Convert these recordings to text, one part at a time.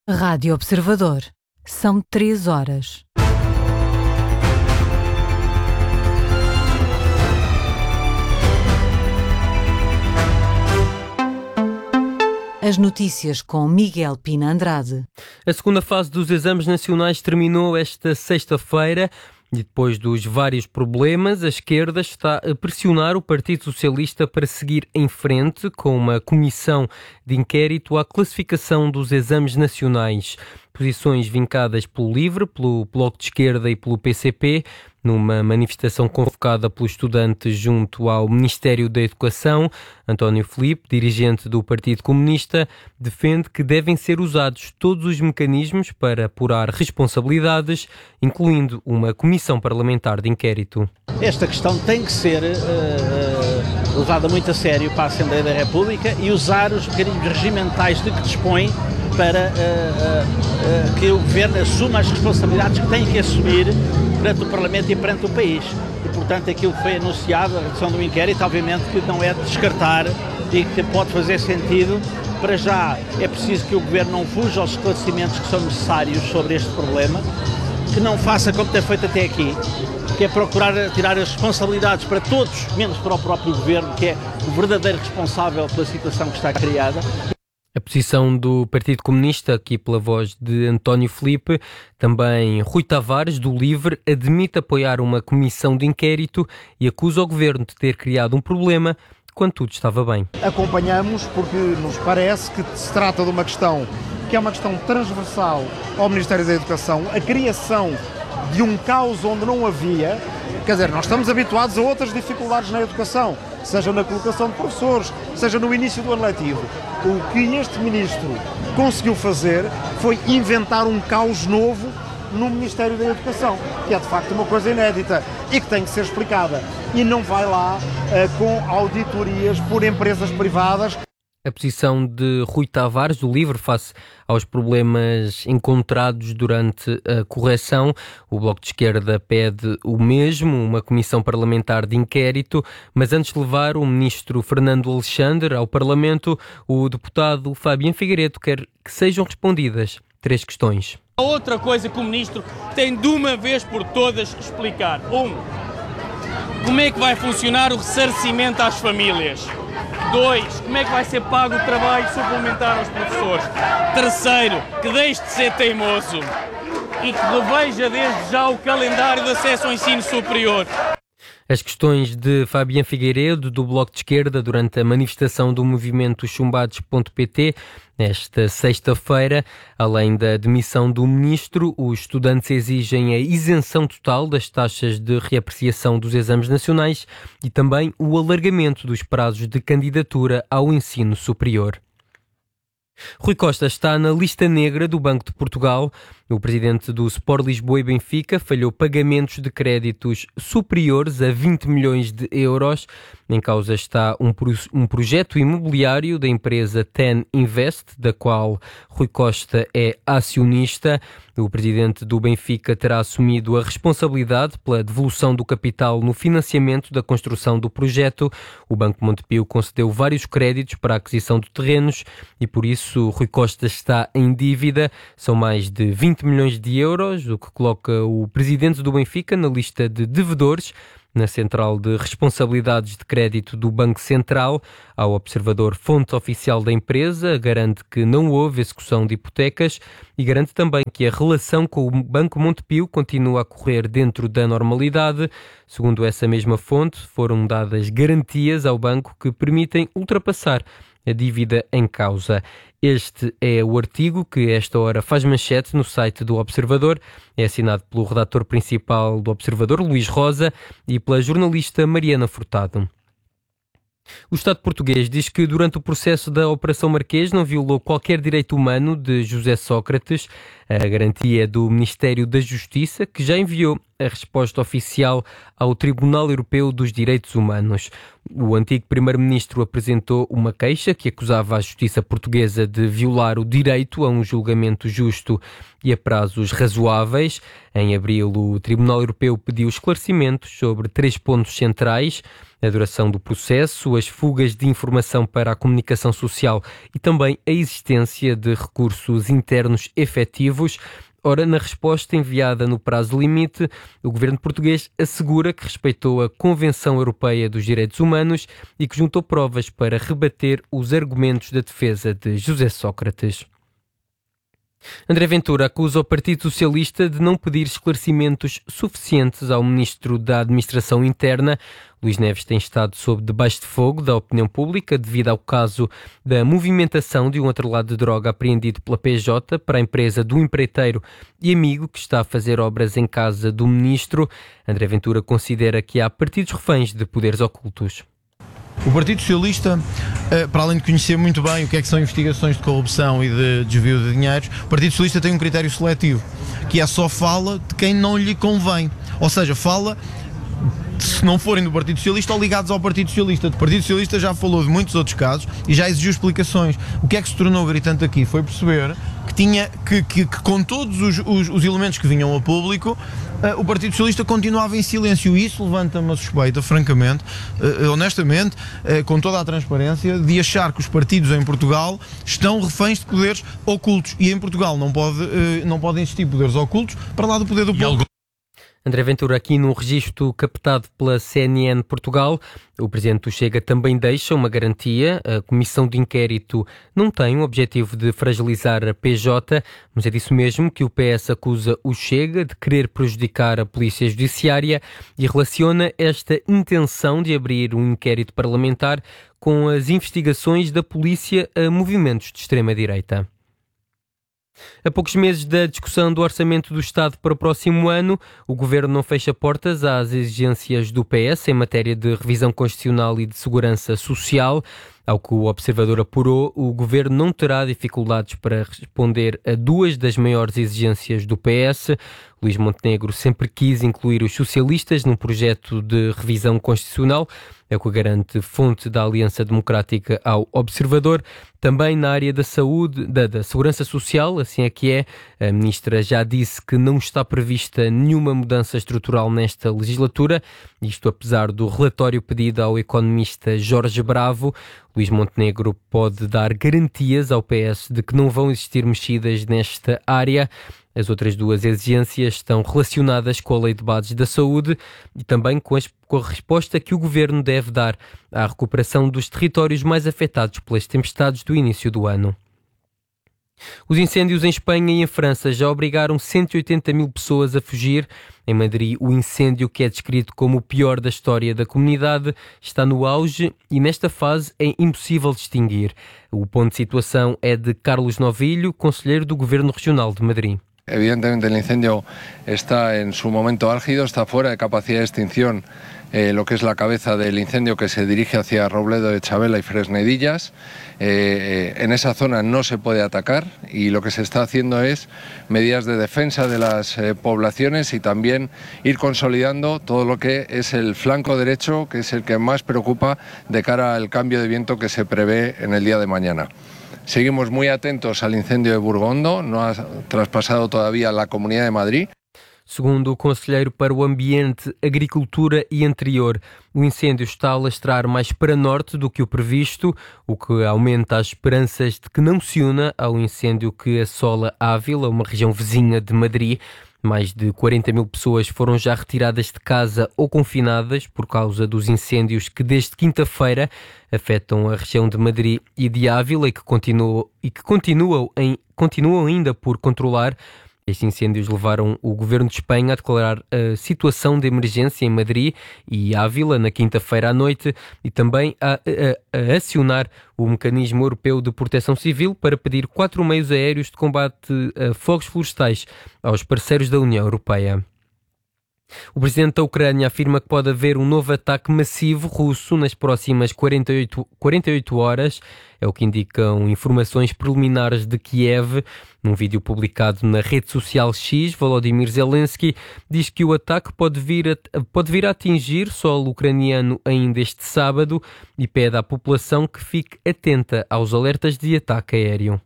Rádio Observador. São 3 horas. As notícias com Miguel Pina Andrade. A segunda fase dos exames nacionais terminou esta sexta-feira. E depois dos vários problemas, a esquerda está a pressionar o Partido Socialista para seguir em frente com uma comissão de inquérito à classificação dos exames nacionais. Posições vincadas pelo LIVRE, pelo Bloco de Esquerda e pelo PCP, numa manifestação convocada pelos estudantes junto ao Ministério da Educação. António Filipe, dirigente do Partido Comunista, defende que devem ser usados todos os mecanismos para apurar responsabilidades, incluindo uma comissão parlamentar de inquérito. Esta questão tem que ser levada muito a sério para a Assembleia da República e usar os mecanismos regimentais de que dispõe para que o Governo assuma as responsabilidades que tem que assumir perante o Parlamento e perante o país. E, portanto, aquilo que foi anunciado, a redução do inquérito, obviamente que não é de descartar e que pode fazer sentido. Para já é preciso que o Governo não fuja aos esclarecimentos que são necessários sobre este problema, que não faça como tem feito até aqui, que é procurar tirar as responsabilidades para todos, menos para o próprio Governo, que é o verdadeiro responsável pela situação que está criada. A posição do Partido Comunista, aqui pela voz de António Filipe, também Rui Tavares, do LIVRE, admite apoiar uma comissão de inquérito e acusa o Governo de ter criado um problema quando tudo estava bem. Acompanhamos porque nos parece que se trata de uma questão que é uma questão transversal ao Ministério da Educação, a criação de um caos onde não havia. Quer dizer, nós estamos habituados a outras dificuldades na educação, seja na colocação de professores, seja no início do ano letivo. O que este ministro conseguiu fazer foi inventar um caos novo no Ministério da Educação, que é de facto uma coisa inédita e que tem que ser explicada. E não vai lá com auditorias por empresas privadas. A posição de Rui Tavares, do LIVRE, face aos problemas encontrados durante a correção. O Bloco de Esquerda pede o mesmo, uma comissão parlamentar de inquérito, mas antes de levar o ministro Fernando Alexandre ao Parlamento, o deputado Fabiano Figueiredo quer que sejam respondidas 3 questões. A outra coisa que o ministro tem de uma vez por todas explicar. Como é que vai funcionar o ressarcimento às famílias? 2, como é que vai ser pago o trabalho suplementar aos professores? 3, que deixe de ser teimoso e que reveja desde já o calendário de acesso ao ensino superior. As questões de Fabiano Figueiredo, do Bloco de Esquerda, durante a manifestação do movimento chumbados.pt, nesta sexta-feira. Além da demissão do ministro, os estudantes exigem a isenção total das taxas de reapreciação dos exames nacionais e também o alargamento dos prazos de candidatura ao ensino superior. Rui Costa está na lista negra do Banco de Portugal. O presidente do Sport Lisboa e Benfica falhou pagamentos de créditos superiores a 20 milhões de euros. Em causa está um projeto imobiliário da empresa TEN Invest, da qual Rui Costa é acionista. O presidente do Benfica terá assumido a responsabilidade pela devolução do capital no financiamento da construção do projeto. O Banco Montepio concedeu vários créditos para a aquisição de terrenos e, por isso, Rui Costa está em dívida. São mais de 20 milhões de euros, o que coloca o presidente do Benfica na lista de devedores na Central de Responsabilidades de Crédito do Banco Central. Ao Observador, fonte oficial da empresa garante que não houve execução de hipotecas e garante também que a relação com o Banco Montepio continua a correr dentro da normalidade. Segundo essa mesma fonte, foram dadas garantias ao banco que permitem ultrapassar a dívida em causa. Este é o artigo que esta hora faz manchete no site do Observador. É assinado pelo redator principal do Observador, Luís Rosa, e pela jornalista Mariana Furtado. O Estado português diz que durante o processo da Operação Marquês não violou qualquer direito humano de José Sócrates. A garantia do Ministério da Justiça, que já enviou a resposta oficial ao Tribunal Europeu dos Direitos Humanos. O antigo primeiro-ministro apresentou uma queixa que acusava a justiça portuguesa de violar o direito a um julgamento justo e a prazos razoáveis. Em abril, o Tribunal Europeu pediu esclarecimentos sobre 3 pontos centrais: a duração do processo, as fugas de informação para a comunicação social e também a existência de recursos internos efetivos. Ora, na resposta enviada no prazo limite, o governo português assegura que respeitou a Convenção Europeia dos Direitos Humanos e que juntou provas para rebater os argumentos da defesa de José Sócrates. André Ventura acusa o Partido Socialista de não pedir esclarecimentos suficientes ao Ministro da Administração Interna. Luís Neves tem estado sob debaixo de fogo da opinião pública devido ao caso da movimentação de um atrelado de droga apreendido pela PJ para a empresa do empreiteiro e amigo que está a fazer obras em casa do Ministro. André Ventura considera que há partidos reféns de poderes ocultos. O Partido Socialista, para além de conhecer muito bem o que são investigações de corrupção e de desvio de dinheiros, o Partido Socialista tem um critério seletivo, que é só fala de quem não lhe convém. Ou seja, fala se não forem do Partido Socialista ou ligados ao Partido Socialista. O Partido Socialista já falou de muitos outros casos e já exigiu explicações. O que é que se tornou gritante aqui foi perceber que com todos os elementos que vinham a público, o Partido Socialista continuava em silêncio. E isso levanta-me a suspeita, francamente, honestamente, com toda a transparência, de achar que os partidos em Portugal estão reféns de poderes ocultos. E em Portugal não podem existir poderes ocultos para lá do poder do povo. André Ventura, aqui no registro captado pela CNN Portugal, o Presidente do Chega também deixa uma garantia. A Comissão de Inquérito não tem o objetivo de fragilizar a PJ, mas é disso mesmo que o PS acusa o Chega de querer prejudicar a Polícia Judiciária e relaciona esta intenção de abrir um inquérito parlamentar com as investigações da polícia a movimentos de extrema-direita. A poucos meses da discussão do Orçamento do Estado para o próximo ano, o Governo não fecha portas às exigências do PS em matéria de revisão constitucional e de segurança social. Ao que o Observador apurou, o Governo não terá dificuldades para responder a 2 das maiores exigências do PS. Luís Montenegro sempre quis incluir os socialistas num projeto de revisão constitucional, é o que garante fonte da Aliança Democrática ao Observador. Também na área da saúde, da segurança social, assim é que é. A ministra já disse que não está prevista nenhuma mudança estrutural nesta legislatura, isto apesar do relatório pedido ao economista Jorge Bravo. Luís Montenegro pode dar garantias ao PS de que não vão existir mexidas nesta área. As outras 2 exigências estão relacionadas com a Lei de Bases da Saúde e também com a resposta que o Governo deve dar à recuperação dos territórios mais afetados pelas tempestades do início do ano. Os incêndios em Espanha e em França já obrigaram 180 mil pessoas a fugir. Em Madrid, o incêndio, que é descrito como o pior da história da comunidade, está no auge e nesta fase é impossível distinguir. O ponto de situação é de Carlos Novillo, conselheiro do Governo Regional de Madrid. Evidentemente el incendio está en su momento álgido, está fuera de capacidad de extinción lo que es la cabeza del incendio que se dirige hacia Robledo de Chabela y Fresnedillas. En esa zona no se puede atacar y lo que se está haciendo es medidas de defensa de las poblaciones y también ir consolidando todo lo que es el flanco derecho, que es el que más preocupa de cara al cambio de viento que se prevé en el día de mañana. Seguimos muy atentos al incendio de Burgondo, no ha traspasado todavía la Comunidad de Madrid. Segundo o Conselheiro para o Ambiente, Agricultura e Interior, o incêndio está a alastrar mais para norte do que o previsto, o que aumenta as esperanças de que não se una ao incêndio que assola Ávila, uma região vizinha de Madrid. Mais de 40 mil pessoas foram já retiradas de casa ou confinadas por causa dos incêndios que desde quinta-feira afetam a região de Madrid e de Ávila e que continuam ainda por controlar. Estes incêndios levaram o Governo de Espanha a declarar a situação de emergência em Madrid e Ávila na quinta-feira à noite e também a acionar o Mecanismo Europeu de Proteção Civil para pedir 4 meios aéreos de combate a fogos florestais aos parceiros da União Europeia. O presidente da Ucrânia afirma que pode haver um novo ataque massivo russo nas próximas 48 horas. É o que indicam informações preliminares de Kiev. Num vídeo publicado na rede social X, Volodymyr Zelensky diz que o ataque pode vir a atingir solo ucraniano ainda este sábado e pede à população que fique atenta aos alertas de ataque aéreo.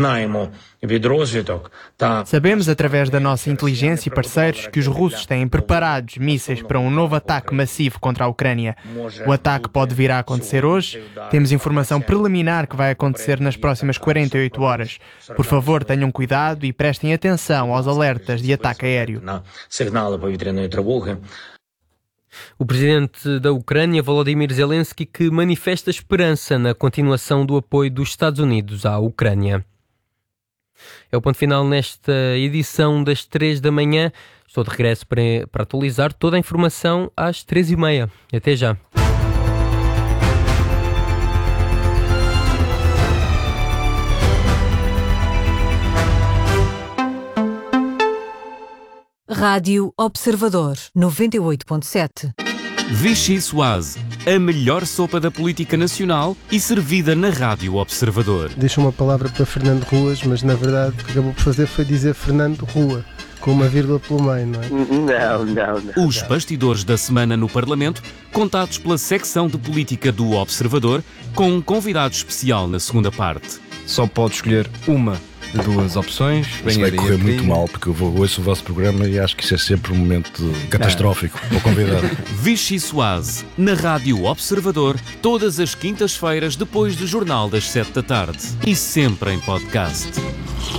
Sabemos através da nossa inteligência e parceiros que os russos têm preparados mísseis para um novo ataque massivo contra a Ucrânia. O ataque pode vir a acontecer hoje. Temos informação preliminar que vai acontecer nas próximas 48 horas. Por favor, tenham cuidado e prestem atenção aos alertas de ataque aéreo. O presidente da Ucrânia, Volodymyr Zelensky, que manifesta esperança na continuação do apoio dos Estados Unidos à Ucrânia. É o ponto final nesta edição das 3 da manhã. Estou de regresso para atualizar toda a informação às 3h30. Até já. Rádio Observador 98.7. Vichy Soase, a melhor sopa da política nacional e servida na Rádio Observador. Deixa uma palavra para Fernando Ruas, mas na verdade o que acabou por fazer foi dizer Fernando Rua, com uma vírgula pelo meio, não é? Não. Os bastidores da semana no Parlamento, contados pela secção de política do Observador, com um convidado especial na segunda parte. Só pode escolher uma de duas opções. Isso vai correr muito mal, porque eu ouço o vosso programa e acho que isso é sempre um momento catastrófico para o convidado. Vichy Soase, na Rádio Observador, todas as quintas-feiras depois do Jornal das 7 da tarde. E sempre em podcast.